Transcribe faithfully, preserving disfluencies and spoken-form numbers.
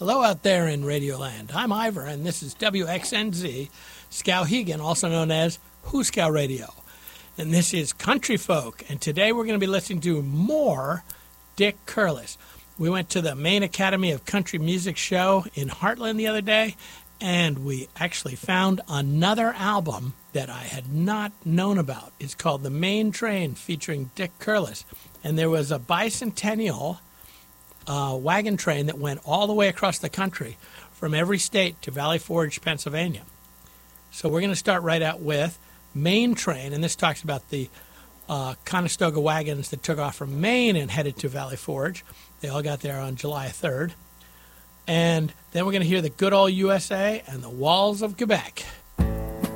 Hello out there in Radioland. I'm Ivor, and this is W X N Z, Skowhegan, also known as Hooskow Radio. And this is Country Folk, and today we're going to be listening to more Dick Curless. We went to the Maine Academy of Country Music show in Heartland the other day, and we actually found another album that I had not known about. It's called The Maine Train, featuring Dick Curless. And there was a bicentennial uh, wagon train that went all the way across the country from every state to Valley Forge, Pennsylvania. So we're going to start right out with Maine Train, and this talks about the uh, Conestoga wagons that took off from Maine and headed to Valley Forge. They all got there on July third. And then we're going to hear the Good Old U S A and the Walls of Quebec.